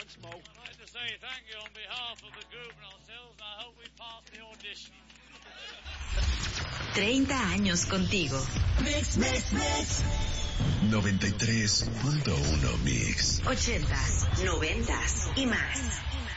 like to say thank you on behalf of the group and ourselves, and I hope we pass the audition. 30 años contigo. Mix. 93.1 Mix. 80s, 90s y más.